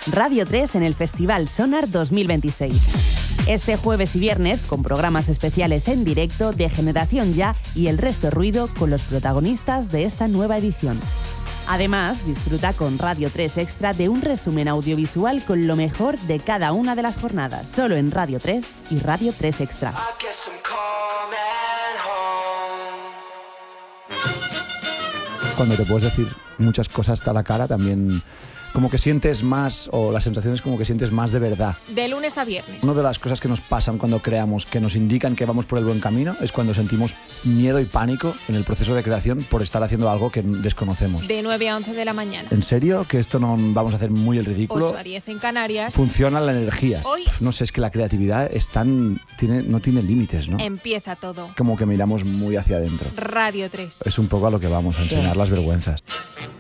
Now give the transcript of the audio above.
Radio 3 en el Festival Sonar 2026. Este jueves y viernes, con programas especiales en directo de Generación Ya y El Resto Ruido con los protagonistas de esta nueva edición. Además, disfruta con Radio 3 Extra de un resumen audiovisual con lo mejor de cada una de las jornadas, solo en Radio 3 y Radio 3 Extra. Cuando te puedes decir muchas cosas a la cara, también como que sientes más, o la sensación es como que sientes más de verdad. De lunes a viernes. Una de las cosas que nos pasan cuando creamos, que nos indican que vamos por el buen camino, es cuando sentimos miedo y pánico en el proceso de creación por estar haciendo algo que desconocemos. De 9 a 11 de la mañana. ¿En serio? ¿Que esto no vamos a hacer muy el ridículo? 8 a 10 en Canarias. Funciona la energía. Hoy no sé, es que la creatividad no tiene límites, ¿no? empieza todo. Como que miramos muy hacia adentro. Radio 3. Es un poco a lo que vamos, a enseñar las vergüenzas.